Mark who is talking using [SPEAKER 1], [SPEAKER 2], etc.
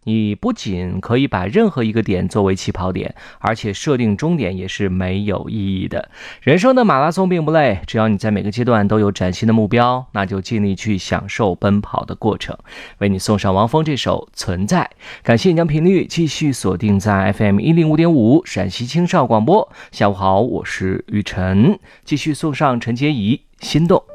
[SPEAKER 1] 你不仅可以把任何一个点作为起跑点，而且设定终点也是没有意义的。人生的马拉松并不累，只要你在每个阶段都有崭新的目标，那就尽力去享受奔跑的过程。为你送上王峰这首《存在》，感谢你将频率继续锁定在 FM105 陕西青少广播。下午好，我是雨晨，继续送上陈洁仪《心动》。